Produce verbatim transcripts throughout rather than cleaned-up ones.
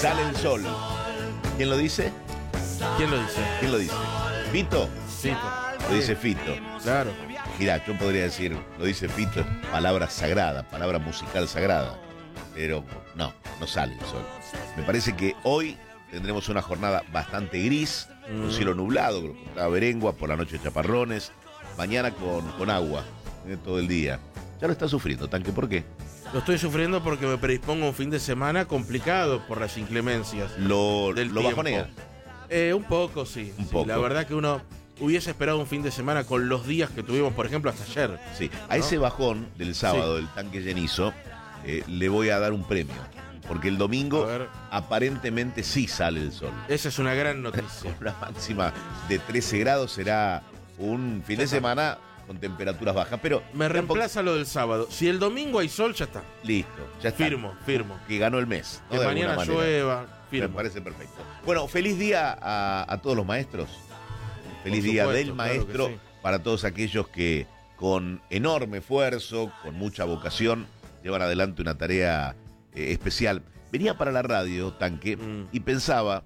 Sale el sol. ¿Quién lo dice? ¿Quién lo dice? ¿Quién lo dice? ¿Fito? Fito. Lo dice Fito. Claro. Girá, yo podría decir, lo dice Fito, palabra sagrada, palabra musical sagrada. Pero no, no sale el sol. Me parece que hoy tendremos una jornada bastante gris, mm. con cielo nublado, con la berengua, por la noche chaparrones, mañana con, con agua, eh, todo el día. Ya lo está sufriendo, Tanque, ¿por qué? Lo estoy sufriendo porque me predispongo a un fin de semana complicado por las inclemencias. ¿Lo, del lo bajonea? Eh, un poco, sí. Un sí, poco. La verdad que uno hubiese esperado un fin de semana con los días que tuvimos, por ejemplo, hasta ayer. Sí, a ¿no? ese bajón del sábado, sí. del Tanque llenizo, eh, le voy a dar un premio. Porque el domingo aparentemente sí sale el sol. Esa es una gran noticia. Con una máxima de trece grados será un fin de semana con temperaturas bajas. Pero me reemplaza tampoco... lo del sábado. Si el domingo hay sol, ya está. Listo, ya está. Firmo, firmo. Que ganó el mes. Que mañana llueva. Firmo. Me parece perfecto. Bueno, feliz día a, a todos los maestros. Feliz Por día supuesto, del maestro, claro sí. para todos aquellos que con enorme esfuerzo, con mucha vocación, llevan adelante una tarea eh, especial. Venía para la radio, Tanque, mm. y pensaba,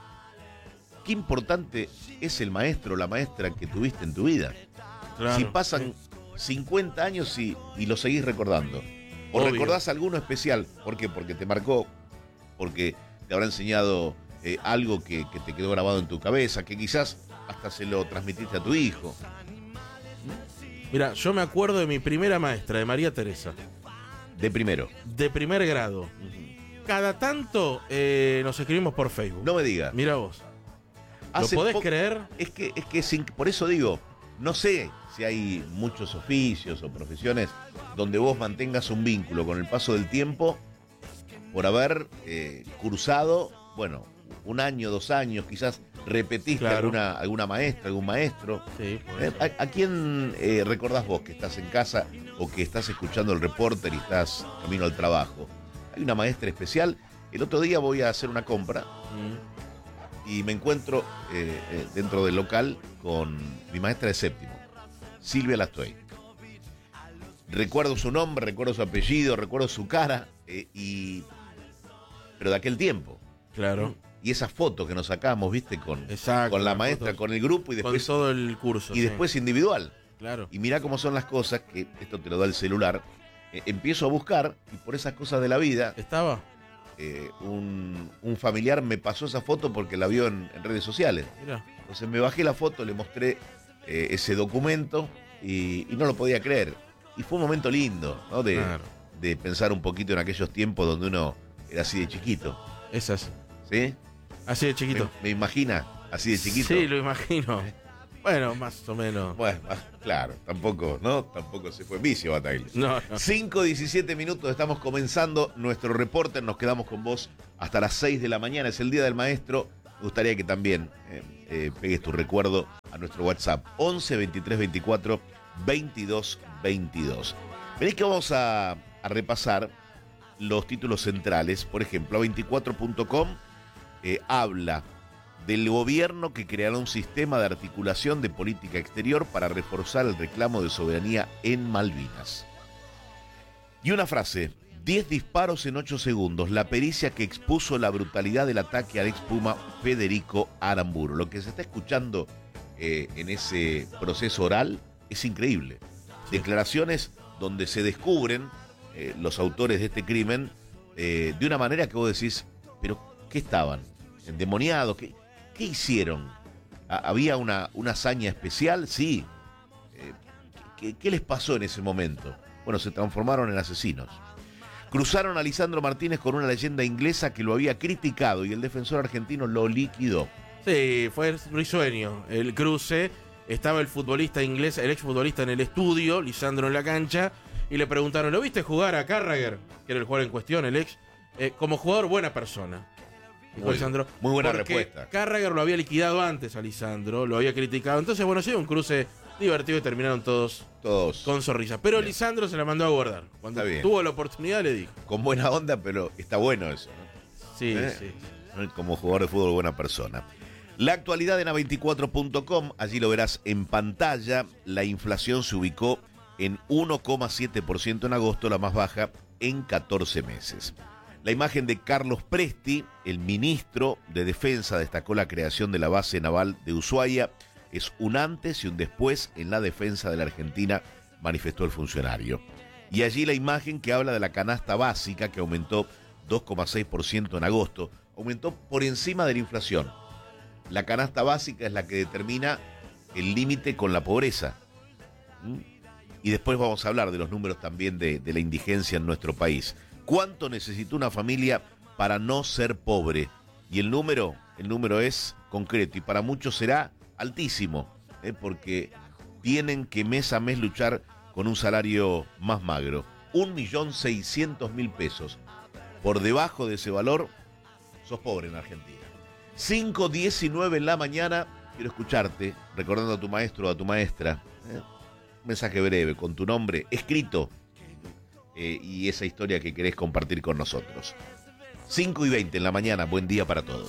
qué importante es el maestro o la maestra que tuviste en tu vida. Claro, si pasan sí. cincuenta años y, y lo seguís recordando. O Obvio. recordás alguno especial. ¿Por qué? Porque te marcó, porque te habrá enseñado eh, algo que, que te quedó grabado en tu cabeza, que quizás hasta se lo transmitiste a tu hijo. Mira, yo me acuerdo de mi primera maestra, de María Teresa. De primero. De primer grado. Uh-huh. Cada tanto eh, nos escribimos por Facebook. No me digas. Mira vos. Hace ¿Lo podés po- creer? Es que, es que sin, por eso digo, no sé si hay muchos oficios o profesiones donde vos mantengas un vínculo con el paso del tiempo por haber eh, cursado, bueno, un año, dos años, quizás repetiste claro. alguna, alguna maestra, algún maestro. Sí, eh, ¿a, ¿A quién eh, recordás vos que estás en casa o que estás escuchando el Reporter y estás camino al trabajo? Hay una maestra especial. El otro día voy a hacer una compra mm. y me encuentro eh, eh, dentro del local con mi maestra de séptimo, Silvia Lastoy. Recuerdo su nombre, recuerdo su apellido, recuerdo su cara, eh, y pero de aquel tiempo. Claro. Y esas fotos que nos sacamos, viste, con, Exacto, con la maestra, fotos, con el grupo y después. Con todo el curso. Y sí. después individual. Claro. Y mirá cómo son las cosas, que esto te lo da el celular. Eh, empiezo a buscar, y por esas cosas de la vida. ¿Estaba? Eh, un, un familiar me pasó esa foto porque la vio en, en redes sociales. Mirá. Entonces me bajé la foto, le mostré eh, ese documento y, y no lo podía creer. Y fue un momento lindo, ¿no? De, claro. de pensar un poquito en aquellos tiempos donde uno era así de chiquito. Esas. ¿Sí? Así de chiquito. Me, me imagina, así de chiquito. Sí, lo imagino. Bueno, más o menos. Bueno, claro, tampoco, ¿no? Tampoco se fue en vicio, Bataille. No, no. cinco diecisiete minutos, estamos comenzando nuestro reporte, nos quedamos con vos hasta las seis de la mañana, es el Día del Maestro. Me gustaría que también eh, eh, pegues tu recuerdo a nuestro WhatsApp, once veintitrés veinticuatro veintidós veintidós. Veréis que vamos a, a repasar los títulos centrales. Por ejemplo, a veinticuatro punto com eh, habla del gobierno que creará un sistema de articulación de política exterior para reforzar el reclamo de soberanía en Malvinas. Y una frase, diez disparos en ocho segundos, la pericia que expuso la brutalidad del ataque al ex Puma Federico Aramburu. Lo que se está escuchando eh, en ese proceso oral es increíble. Sí. Declaraciones donde se descubren eh, los autores de este crimen eh, de una manera que vos decís, pero ¿qué estaban? ¿Endemoniados? ¿Qué, qué hicieron? ¿Había una, una hazaña especial? Sí. Eh, ¿qué, ¿Qué les pasó en ese momento? Bueno, se transformaron en asesinos. Cruzaron a Lisandro Martínez con una leyenda inglesa que lo había criticado y el defensor argentino lo liquidó. Sí, fue risueño el cruce. Estaba el futbolista inglés, el exfutbolista en el estudio, Lisandro en la cancha, y le preguntaron, ¿lo viste jugar a Carragher? Que era el jugador en cuestión, el ex. Eh, como jugador, buena persona. Dijo muy, Lisandro. Muy buena porque respuesta. Carragher lo había liquidado antes a Lisandro, lo había criticado. Entonces, bueno, sí, un cruce divertido y terminaron todos, todos. con sonrisas. Pero bien. Lisandro se la mandó a guardar. Cuando tuvo la oportunidad le dijo. Con buena onda, pero está bueno eso, ¿no? Sí, ¿Eh? sí. Como jugador de fútbol, buena persona. La actualidad en a veinticuatro punto com, allí lo verás en pantalla. La inflación se ubicó en uno coma siete por ciento en agosto, la más baja en catorce meses. La imagen de Carlos Presti, el ministro de Defensa, destacó la creación de la base naval de Ushuaia. Es un antes y un después en la defensa de la Argentina, manifestó el funcionario. Y allí la imagen que habla de la canasta básica, que aumentó dos coma seis por ciento en agosto, aumentó por encima de la inflación. La canasta básica es la que determina el límite con la pobreza. ¿Mm? Y después vamos a hablar de los números también de, de la indigencia en nuestro país. ¿Cuánto necesita una familia para no ser pobre? Y el número, el número es concreto y para muchos será altísimo, ¿eh? porque tienen que mes a mes luchar con un salario más magro. Un millón seiscientos mil pesos. Por debajo de ese valor, sos pobre en Argentina. cinco diecinueve en la mañana, quiero escucharte, recordando a tu maestro o a tu maestra. ¿eh? Un mensaje breve, con tu nombre escrito. Eh, y esa historia que querés compartir con nosotros. cinco y veinte en la mañana, buen día para todos.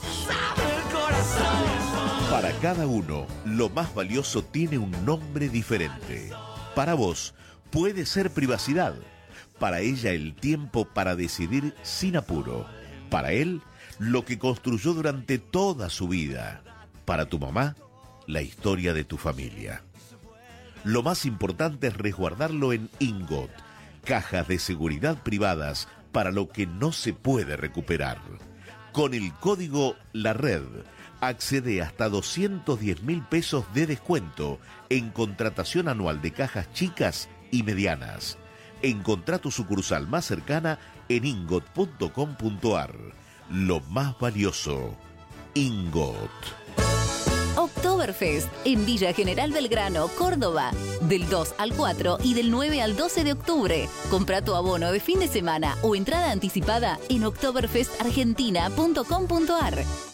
Para cada uno, lo más valioso tiene un nombre diferente. Para vos, puede ser privacidad. Para ella, el tiempo para decidir sin apuro. Para él, lo que construyó durante toda su vida. Para tu mamá, la historia de tu familia. Lo más importante es resguardarlo en Ingot. Cajas de seguridad privadas para lo que no se puede recuperar. Con el código La Red, accede hasta doscientos diez mil pesos de descuento en contratación anual de cajas chicas y medianas. Encontrá tu sucursal más cercana en ingot punto com punto ar. Lo más valioso, Ingot. Oktoberfest en Villa General Belgrano, Córdoba. Del dos al cuatro y del nueve al doce de octubre. Comprá tu abono de fin de semana o entrada anticipada en oktoberfest argentina punto com punto ar.